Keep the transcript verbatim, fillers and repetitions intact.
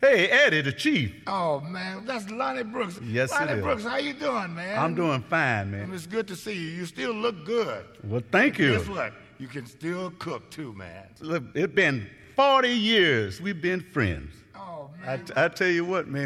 Hey, Eddie, the chief. Oh, man, that's Lonnie Brooks. Yes, it Lonnie is. Brooks, how you doing, man? I'm doing fine, man. It's good to see you. You still look good. Well, thank you. Guess what? You can still cook, too, man. Look, it's been forty years we've been friends. Oh, I, man. I tell you what, man.